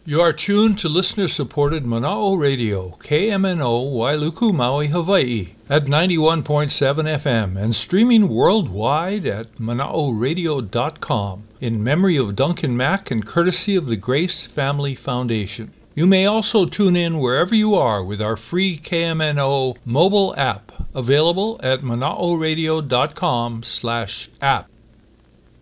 You are tuned to listener-supported Mana'o Radio, KMNO, Wailuku, Maui, Hawaii, at 91.7 FM and streaming worldwide at mana'oradio.com in memory of Duncan Mack and courtesy of the Grace Family Foundation. You may also tune in wherever you are with our free KMNO mobile app, available at mana'oradio.com/app.